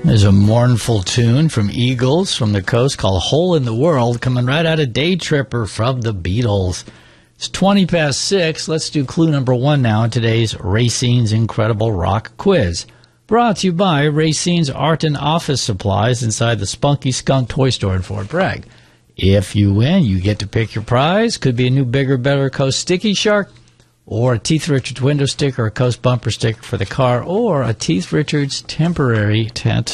There's a mournful tune from Eagles from the Coast called Hole in the World, coming right out of Day Tripper from the Beatles. It's 20 past 6. Let's do clue number 1 now in today's Racine's Incredible Rock Quiz. Brought to you by Racine's Art and Office Supplies inside the Spunky Skunk Toy Store in Fort Bragg. If you win, you get to pick your prize. Could be a new Bigger, Better Coast Sticky Shark, or a Teeth Richards window sticker, a Coast bumper sticker for the car, or a Teeth Richards temporary tent